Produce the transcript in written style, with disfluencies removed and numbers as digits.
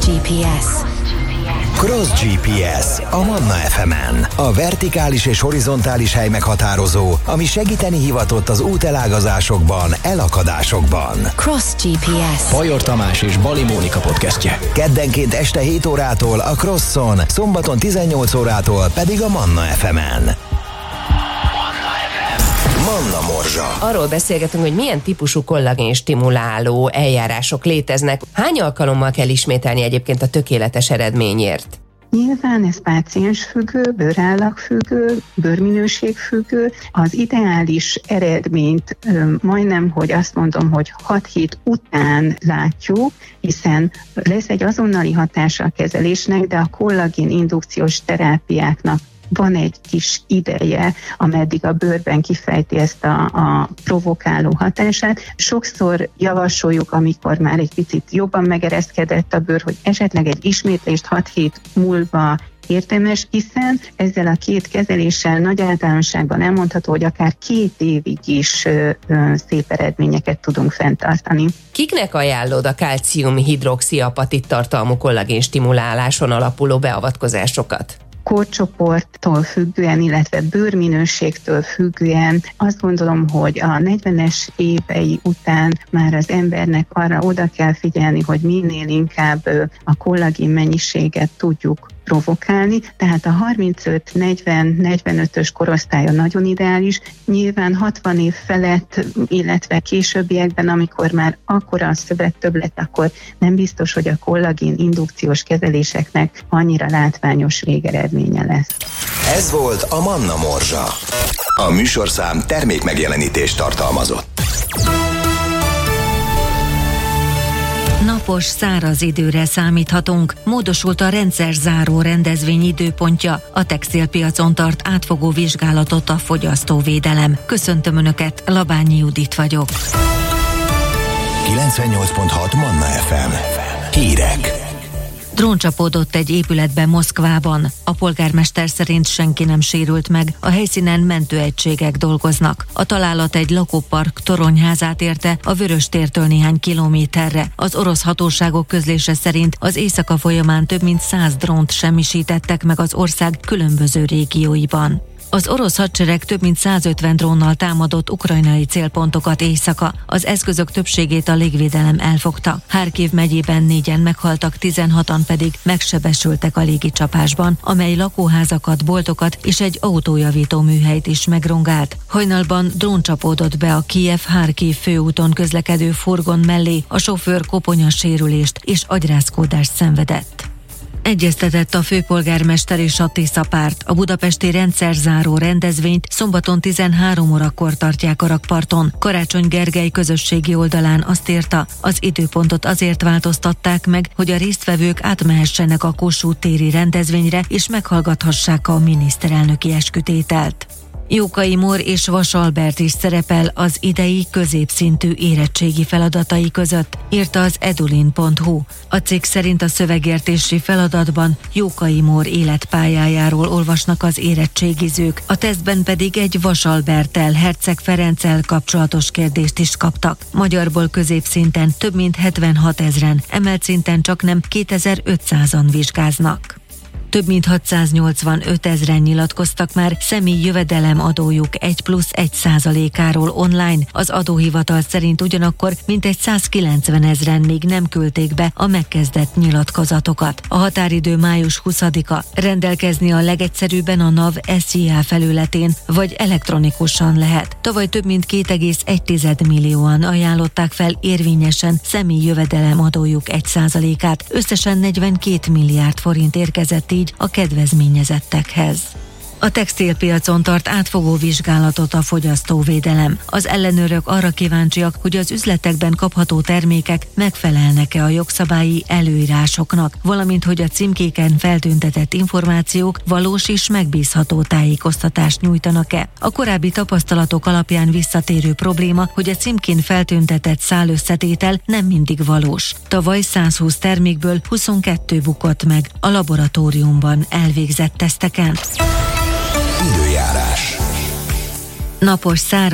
GPS. Cross GPS a Manna FM-en. A vertikális és horizontális hely meghatározó, ami segíteni hivatott az útelágazásokban, elakadásokban. Cross GPS. Bajor Tamás és Bali Mónika podcastje. Keddenként este 7 órától a Crosson, szombaton 18 órától pedig a Manna FM-en. Manna Morzsa. Arról beszélgetünk, hogy milyen típusú kollagén stimuláló eljárások léteznek. Hány alkalommal kell ismételni egyébként a tökéletes eredményért? Nyilván ez páciensfüggő, bőrállag-függő, bőrminőség-függő. Az ideális eredményt majdnem, hogy azt mondom, hogy 6 hét után látjuk, hiszen lesz egy azonnali hatása a kezelésnek, de a kollagén indukciós terápiáknak van egy kis ideje, ameddig a bőrben kifejti ezt a provokáló hatását. Sokszor javasoljuk, amikor már egy picit jobban megereszkedett a bőr, hogy esetleg egy ismétlést 6 hét múlva érdemes, hiszen ezzel a 2 kezeléssel nagy általánosságban elmondható, hogy akár 2 évig is szép eredményeket tudunk fenntartani. Kiknek ajánlod a kálcium-hidroxiapatit tartalmú kollagén stimuláláson alapuló beavatkozásokat? Korcsoporttól függően, illetve bőrminőségtől függően azt gondolom, hogy a 40-es évei után már az embernek arra oda kell figyelni, hogy minél inkább a kollagén mennyiséget tudjuk provokálni, tehát a 35-40-45-ös korosztálya nagyon ideális, nyilván 60 év felett, illetve későbbiekben, amikor már akkora a szövettöbblet, akkor nem biztos, hogy a kollagén indukciós kezeléseknek annyira látványos végeredménye lesz. Ez volt a Manna Morzsa. A műsorszám termékmegjelenítést tartalmazott. Napos, száraz időre számíthatunk. Módosult a rendszerzáró rendezvény időpontja. A textilpiacon tart átfogó vizsgálatot a fogyasztóvédelem. Köszöntöm Önöket, Labányi Judit vagyok. 98.6 Manna FM. Hírek. Drón csapódott egy épületbe Moszkvában. A polgármester szerint senki nem sérült meg, a helyszínen mentőegységek dolgoznak. A találat egy lakópark toronyházát érte a Vöröstértől néhány kilométerre. Az orosz hatóságok közlése szerint az éjszaka folyamán több mint 100 drónt semmisítettek meg az ország különböző régióiban. Az orosz hadsereg több mint 150 drónnal támadott ukrajnai célpontokat éjszaka. Az eszközök többségét a légvédelem elfogta. Harkiv megyében 4-en meghaltak, 16-an pedig megsebesültek a légicsapásban, amely lakóházakat, boltokat és egy autójavító műhelyt is megrongált. Hajnalban drón csapódott be a Kijev-Harkiv főúton közlekedő furgon mellé, a sofőr koponyasérülést és agyrázkódást szenvedett. Egyeztetett a főpolgármester és a Tisza-párt. A budapesti rendszerzáró rendezvényt szombaton 13 órakor tartják a rakparton. Karácsony Gergely közösségi oldalán azt írta, az időpontot azért változtatták meg, hogy a résztvevők átmehessenek a Kossuth téri rendezvényre és meghallgathassák a miniszterelnöki eskütételt. Jókai Mór és Vas Albert is szerepel az idei középszintű érettségi feladatai között, írta az edulin.hu. A cikk szerint a szövegértési feladatban Jókai Mór életpályájáról olvasnak az érettségizők, a tesztben pedig egy Vas Alberttel, Herceg Ferenccel kapcsolatos kérdést is kaptak. Magyarból középszinten több mint 76 000-en, emelt szinten csaknem 2500-an vizsgáznak. Több mint 685 000-en nyilatkoztak már személyi jövedelem adójuk 1+1%-áról online. Az adóhivatal szerint ugyanakkor mintegy 190 000-en még nem küldték be a megkezdett nyilatkozatokat. A határidő május 20-a. Rendelkezni a legegyszerűbben a NAV SZIA felületén, vagy elektronikusan lehet. Tavaly több mint 2,1 millióan ajánlották fel érvényesen személyi jövedelem adójuk 1%-át. Összesen 42 milliárd forint érkezett így a kedvezményezettekhez. A textilpiacon tart átfogó vizsgálatot a fogyasztóvédelem. Az ellenőrök arra kíváncsiak, hogy az üzletekben kapható termékek megfelelnek-e a jogszabályi előírásoknak, valamint hogy a címkéken feltüntetett információk valós és megbízható tájékoztatást nyújtanak-e. A korábbi tapasztalatok alapján visszatérő probléma, hogy a címkén feltüntetett szálösszetétel nem mindig valós. Tavaly 120 termékből 22 bukott meg a laboratóriumban elvégzett teszteken. Időjárás. Napos, száraz